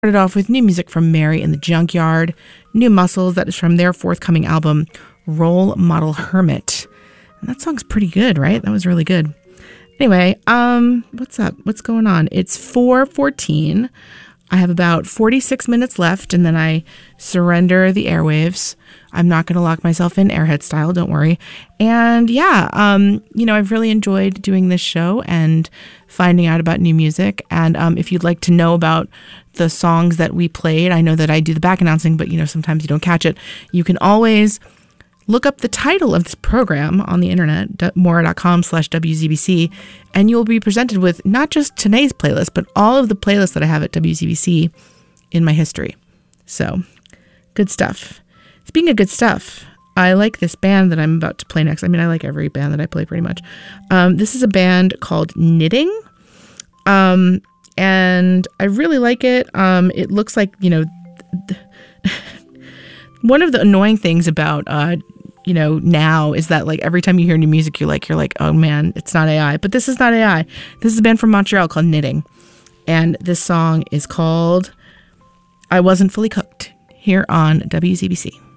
Started off with new music from Mary and the Junkyard, New Muscles, that is from their forthcoming album, Role Model Hermit. And that song's pretty good, right? That was really good. Anyway, what's up? What's going on? It's 4:14. I have about 46 minutes left, and then I surrender the airwaves. I'm not going to lock myself in Airhead style, don't worry. And yeah, I've really enjoyed doing this show and finding out about new music. And if you'd like to know about the songs that we played, I know that I do the back announcing, but sometimes you don't catch it. You can always look up the title of this program on the internet, mora.com/WZBC, and you'll be presented with not just today's playlist, but all of the playlists that I have at WZBC in my history. So, good stuff. Speaking of good stuff, I like this band that I'm about to play next. I mean, I like every band that I play pretty much. This is a band called Knitting, and I really like it. It looks like, one of the annoying things about now is that like every time you hear new music, you're like, oh man, it's not AI. But this is not AI. This is a band from Montreal called Knitting. And this song is called I Wasn't Fully Cooked here on WZBC.